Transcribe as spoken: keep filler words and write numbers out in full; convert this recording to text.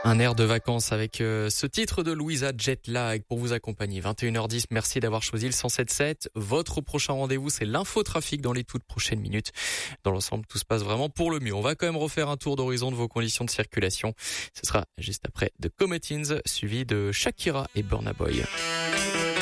Un air de vacances avec euh, ce titre de Louisa Jetlag pour vous accompagner. vingt et une heures dix, merci d'avoir choisi le cent sept sept. Votre prochain rendez-vous, c'est l'infotrafic dans les toutes prochaines minutes. Dans l'ensemble, tout se passe vraiment pour le mieux. On va quand même refaire un tour d'horizon de vos conditions de circulation. Ce sera juste après The Cometines, suivi de Shakira et Burna Boy.